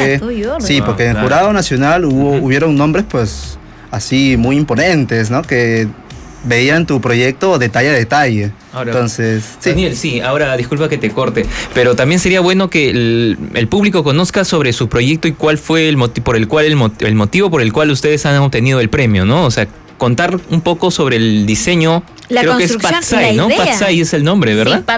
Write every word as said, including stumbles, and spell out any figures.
porque tú, Jordi. sí, porque en el claro. jurado nacional hubo, Ujú. hubieron nombres pues así muy imponentes, ¿no? Que veían tu proyecto detalle a detalle. Ahora, Entonces, sí. Daniel, sí, ahora disculpa que te corte, pero también sería bueno que el, el público conozca sobre su proyecto y cuál fue el motivo por el cual el, mot- el motivo por el cual ustedes han obtenido el premio, ¿no? O sea, contar un poco sobre el diseño. La Creo que es construcción y Patsai, la ¿no? idea. Patsai es el nombre, ¿verdad? Sí,